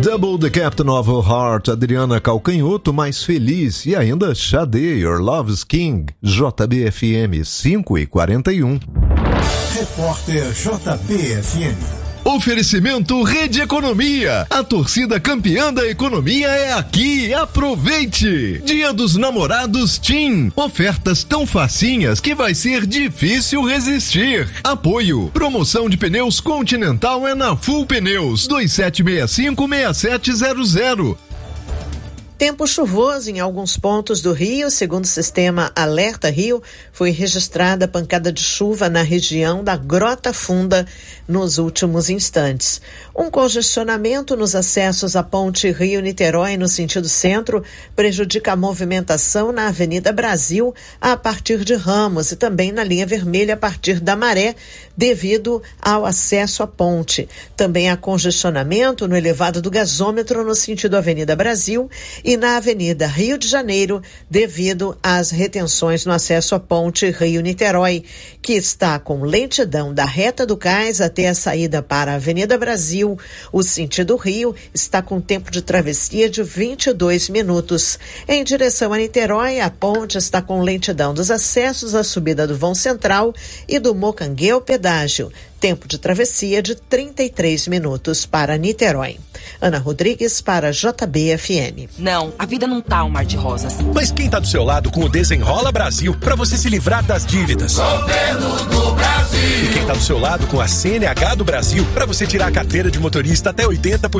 Double the Captain of Her Heart, Adriana Calcanhoto, mais feliz, e ainda Sade, Your Love's King, JBFM 5:41. Repórter JBFM. Oferecimento Rede Economia. A torcida campeã da economia é aqui. Aproveite! Dia dos Namorados TIM. Ofertas tão facinhas que vai ser difícil resistir. Apoio. Promoção de pneus Continental é na Full Pneus. 2765-6700. Tempo chuvoso em alguns pontos do Rio. Segundo o sistema Alerta Rio, foi registrada pancada de chuva na região da Grota Funda nos últimos instantes. Um congestionamento nos acessos à ponte Rio-Niterói no sentido centro prejudica a movimentação na Avenida Brasil a partir de Ramos e também na linha vermelha a partir da Maré, devido ao acesso à ponte. Também há congestionamento no elevado do gasômetro no sentido Avenida Brasil e na Avenida Rio de Janeiro, devido às retenções no acesso à ponte Rio-Niterói, que está com lentidão da reta do cais até a saída para a Avenida Brasil. O sentido Rio está com tempo de travessia de 22 minutos. Em direção a Niterói, a ponte está com lentidão dos acessos à subida do vão central e do Mocanguê ao pedágio. Tempo de travessia de 33 minutos para Niterói. Ana Rodrigues para JBFM. Não, a vida não tá um mar de rosas. Mas quem tá do seu lado com o Desenrola Brasil para você se livrar das dívidas? Governo do Brasil. E quem tá do seu lado com a CNH do Brasil para você tirar a carteira de motorista até 80%